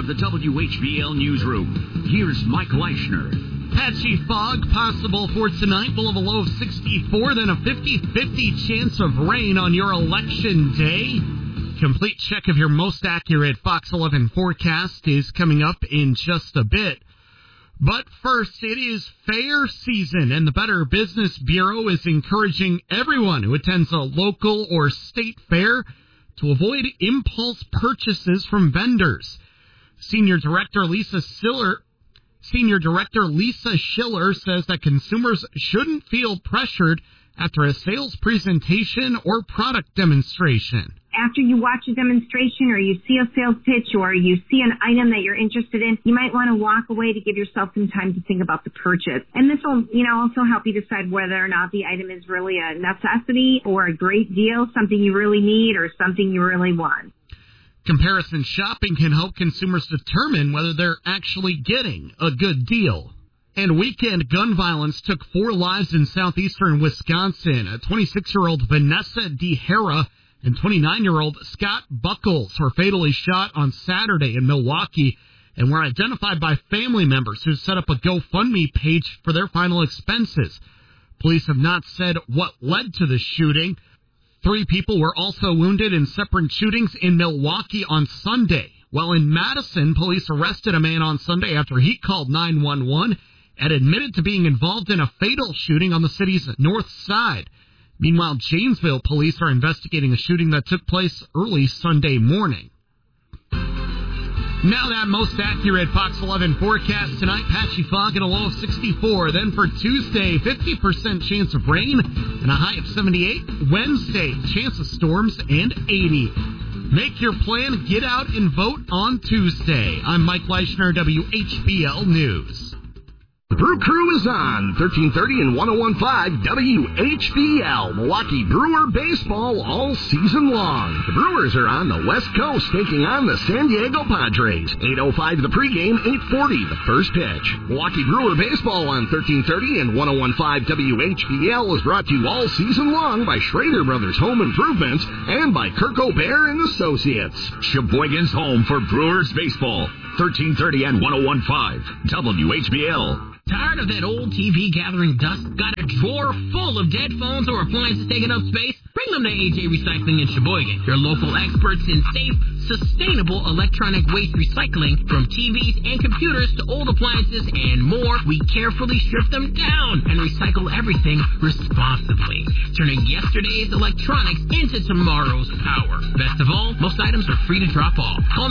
of the WHBL Newsroom, here's Mike Leischner. Patchy fog possible for tonight. We'll have a low of 64, then a 50-50 chance of rain on your election day. Complete check of your most accurate Fox 11 forecast is coming up in just a bit. But first, it is fair season, and the Better Business Bureau is encouraging everyone who attends a local or state fair to avoid impulse purchases from vendors. Senior Director Lisa Schiller says that consumers shouldn't feel pressured after a sales presentation or product demonstration. After you watch a demonstration or you see a sales pitch or you see an item that you're interested in, you might want to walk away to give yourself some time to think about the purchase. And this will, also help you decide whether or not the item is really a necessity or a great deal, something you really need or something you really want. Comparison shopping can help consumers determine whether they're actually getting a good deal. And weekend gun violence took 4 lives in southeastern Wisconsin. A 26-year-old Vanessa DeHera and 29-year-old Scott Buckles were fatally shot on Saturday in Milwaukee and were identified by family members who set up a GoFundMe page for their final expenses. Police have not said what led to the shooting. 3 people were also wounded in separate shootings in Milwaukee on Sunday. While in Madison, police arrested a man on Sunday after he called 911 and admitted to being involved in a fatal shooting on the city's north side. Meanwhile, Janesville police are investigating a shooting that took place early Sunday morning. Now that most accurate Fox 11 forecast tonight, patchy fog and a low of 64. Then for Tuesday, 50% chance of rain and a high of 78. Wednesday, chance of storms and 80. Make your plan, get out and vote on Tuesday. I'm Mike Leischner, WHBL News. The Brew Crew is on 1330 and 101.5 WHBL, Milwaukee Brewer baseball all season long. The Brewers are on the West Coast taking on the San Diego Padres. 8:05 the pregame, 8:40 the first pitch. Milwaukee Brewer baseball on 1330 and 101.5 WHBL is brought to you all season long by Schrader Brothers Home Improvements and by Kirk O'Bear and Associates. Sheboygan's home for Brewers baseball, 1330 and 101.5 WHBL. Tired of that old TV gathering dust? Got a drawer full of dead phones or appliances taking up space? Bring them to AJ Recycling in Sheboygan. They're local experts in safe, sustainable electronic waste recycling. From TVs and computers to old appliances and more, we carefully strip them down and recycle everything responsibly, turning yesterday's electronics into tomorrow's power. Best of all, most items are free to drop off. Call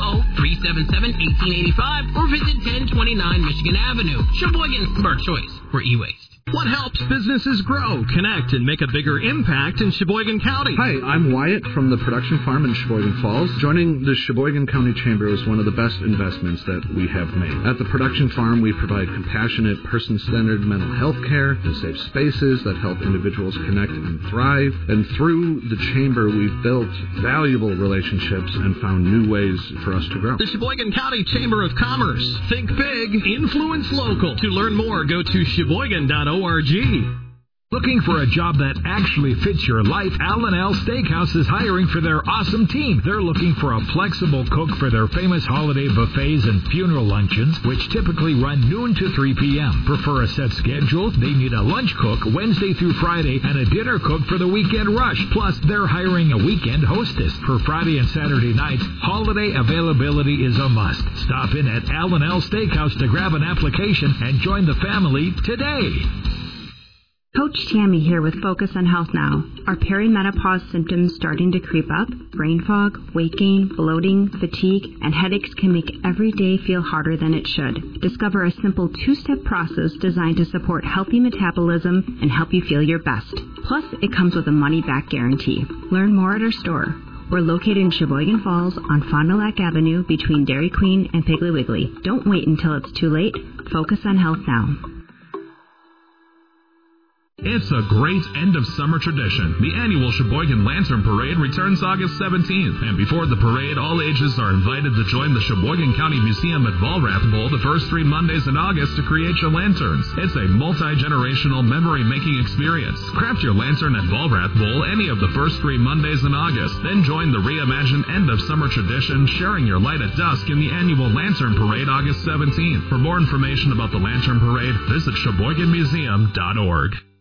920-377-1885 or visit 1029 Michigan Avenue. Sheboygan's smart choice for e-waste. What helps businesses grow, connect, and make a bigger impact in Sheboygan County? Hi, I'm Wyatt from the Production Farm in Sheboygan Falls. Joining the Sheboygan County Chamber is one of the best investments that we have made. At the Production Farm, we provide compassionate, person-centered mental health care and safe spaces that help individuals connect and thrive. And through the Chamber, we've built valuable relationships and found new ways for us to grow. The Sheboygan County Chamber of Commerce. Think big, influence local. To learn more, go to sheboygan.org. Looking for a job that actually fits your life? Al & Al Steakhouse is hiring for their awesome team. They're looking for a flexible cook for their famous holiday buffets and funeral luncheons, which typically run noon to 3 p.m. Prefer a set schedule? They need a lunch cook Wednesday through Friday and a dinner cook for the weekend rush. Plus, they're hiring a weekend hostess for Friday and Saturday nights. Holiday availability is a must. Stop in at Al & Al Steakhouse to grab an application and join the family today. Coach Tammy here with Focus on Health Now. Are perimenopause symptoms starting to creep up? Brain fog, weight gain, bloating, fatigue, and headaches can make every day feel harder than it should. Discover a simple 2-step process designed to support healthy metabolism and help you feel your best. Plus, it comes with a money-back guarantee. Learn more at our store. We're located in Sheboygan Falls on Fond du Lac Avenue between Dairy Queen and Piggly Wiggly. Don't wait until it's too late. Focus on Health Now. It's a great end-of-summer tradition. The annual Sheboygan Lantern Parade returns August 17th. And before the parade, all ages are invited to join the Sheboygan County Museum at Valrath Bowl the first 3 Mondays in August to create your lanterns. It's a multi-generational memory-making experience. Craft your lantern at Valrath Bowl any of the first 3 Mondays in August. Then join the reimagined end-of-summer tradition, sharing your light at dusk in the annual Lantern Parade August 17th. For more information about the Lantern Parade, visit SheboyganMuseum.org.